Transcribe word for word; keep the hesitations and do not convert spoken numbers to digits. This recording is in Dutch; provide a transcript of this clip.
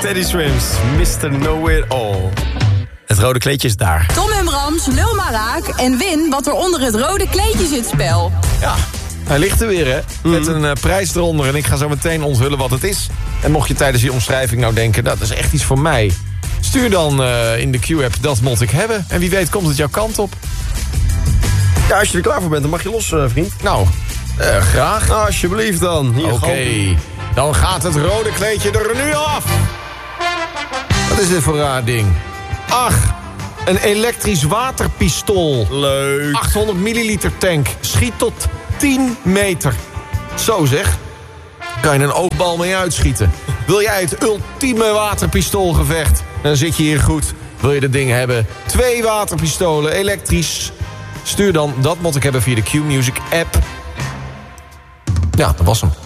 Teddy Swims, mister Know It All. Het rode kleedje is daar. Tom en Brams, lul maar raak en win wat er onder het rode kleedje zit spel. Ja, hij ligt er weer, hè. Met een uh, prijs eronder en ik ga zo meteen onthullen wat het is. En mocht je tijdens die omschrijving nou denken, dat is echt iets voor mij. Stuur dan uh, in de Q-app, dat moet ik hebben. En wie weet komt het jouw kant op. Ja, als je er klaar voor bent, dan mag je los, uh, vriend. Nou, uh, graag. Nou, alsjeblieft dan. Oké, okay. Dan gaat het rode kleedje er nu af. Wat is dit voor raar ding? Ach, een elektrisch waterpistool. Leuk. achthonderd milliliter tank. Schiet tot tien meter. Zo zeg. Kan je een oogbal mee uitschieten. Wil jij het ultieme waterpistoolgevecht? Dan zit je hier goed. Wil je dat ding hebben? Twee waterpistolen, elektrisch. Stuur dan dat moet ik hebben via de Q-Music app. Ja, dat was hem.